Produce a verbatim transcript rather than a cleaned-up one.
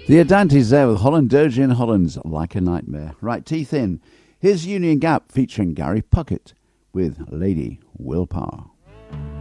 The Adantes there with Holland Doge and Holland's Like a Nightmare. Right, teeth in. Here's Union Gap featuring Gary Puckett with Lady Willpower.